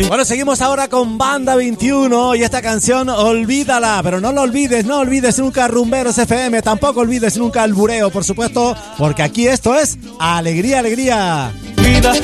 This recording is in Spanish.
Bueno, seguimos ahora con Banda 21 y esta canción Olvídala, pero no lo olvides, no olvides nunca Rumberos FM, tampoco olvides nunca el bureo, por supuesto, porque aquí esto es Alegría, Alegría.